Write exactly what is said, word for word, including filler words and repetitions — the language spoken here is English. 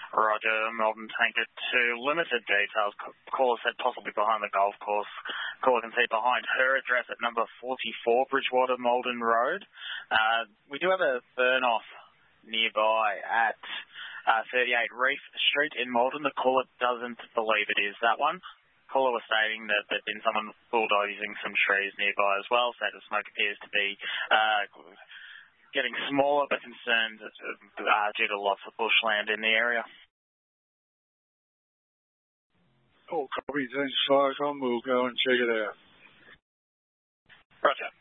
Roger, Melbourne Tanker two. Limited details. Caller said possibly behind the golf course. Caller can see behind her address at number forty-four, Bridgewater, Malden Road. Uh, we do have a burn-off nearby at uh, thirty-eight Reef Street in Malden. The caller doesn't believe it is that one. Caller was stating that there'd been someone bulldozing some trees nearby as well, so the smoke appears to be uh, getting smaller, but concerned uh, due to lots of bushland in the area. Oh, copy. Thanks, Firecom. We'll go and check it out. Roger.